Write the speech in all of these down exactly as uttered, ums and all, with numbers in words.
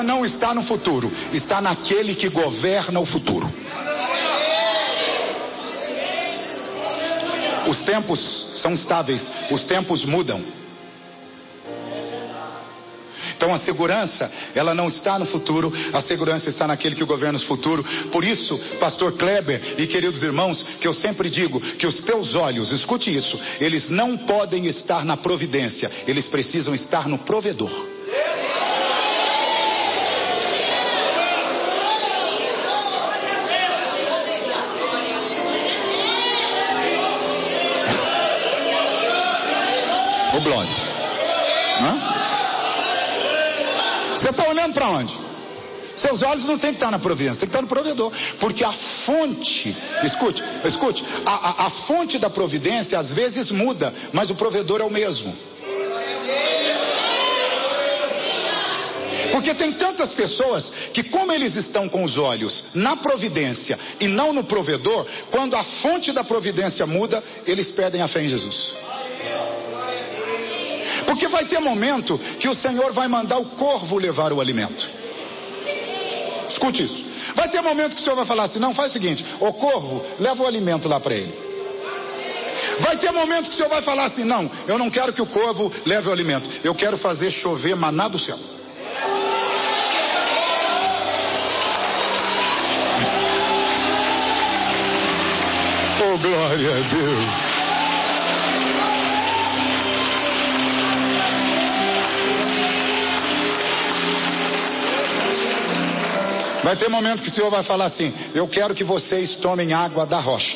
não está no futuro, está naquele que governa o futuro. Os tempos são estáveis, os tempos mudam. Então a segurança, ela não está no futuro, a segurança está naquele que governa o futuro. Por isso, pastor Kleber e queridos irmãos, que eu sempre digo que os teus olhos, escute isso, eles não podem estar na providência, eles precisam estar no provedor. Ô glória. Hã? Você está olhando para onde? Seus olhos não tem que estar na providência, tem que estar no provedor. Porque a fonte, escute, escute, a, a, a fonte da providência às vezes muda, mas o provedor é o mesmo. Porque tem tantas pessoas que, como eles estão com os olhos na providência e não no provedor, quando a fonte da providência muda, eles perdem a fé em Jesus. Porque vai ter momento que o Senhor vai mandar o corvo levar o alimento. Escute isso. Vai ter momento que o Senhor vai falar assim, não, faz o seguinte, ô corvo, leva o alimento lá para ele. Vai ter momento que o Senhor vai falar assim, não, eu não quero que o corvo leve o alimento, eu quero fazer chover maná do céu. Oh, glória a Deus. Vai ter momento que o Senhor vai falar assim, eu quero que vocês tomem água da rocha.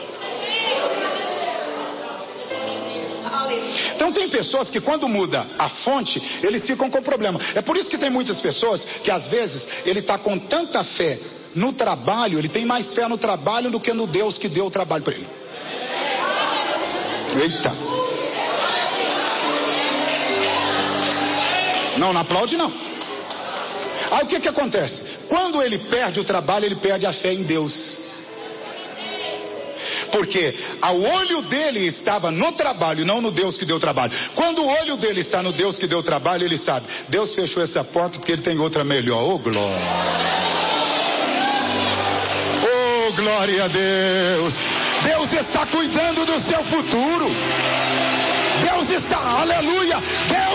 Então tem pessoas que quando muda a fonte, eles ficam com problema. É por isso que tem muitas pessoas que às vezes ele está com tanta fé no trabalho, ele tem mais fé no trabalho do que no Deus que deu o trabalho para ele. Eita. Não, não aplaude não. Aí o que que acontece? Quando ele perde o trabalho, ele perde a fé em Deus. Porque o olho dele estava no trabalho, não no Deus que deu o trabalho. Quando o olho dele está no Deus que deu o trabalho, ele sabe, Deus fechou essa porta porque ele tem outra melhor. Oh, glória. Oh, glória a Deus. Deus está cuidando do seu futuro. Deus está, aleluia. Deus